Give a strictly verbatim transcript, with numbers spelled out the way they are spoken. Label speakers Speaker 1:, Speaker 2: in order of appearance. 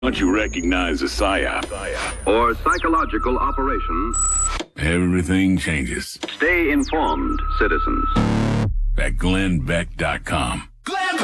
Speaker 1: Once you recognize a psyop
Speaker 2: or psychological operation,
Speaker 1: everything changes.
Speaker 2: Stay informed, citizens.
Speaker 1: At Glenn Beck dot com.